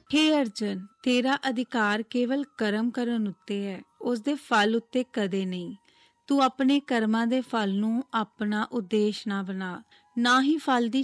ਹੇ ਅਰਜਨ, ਤੇਰਾ ਅਧਿਕਾਰ ਕੇਵਲ ਕਰਮ ਕਰਨ ਉੱਤੇ ਹੈ, ਉਸ ਦੇ ਫਲ ਉੱਤੇ ਕਦੇ ਨਹੀਂ। ਤੂੰ ਆਪਣੇ ਕਰਮਾਂ ਦੇ ਫਲ ਨੂੰ ਆਪਣਾ ਉਦੇਸ਼ ਨਾ ਬਣਾ, ਨਾ ਹੀ ਫਲ ਦੀ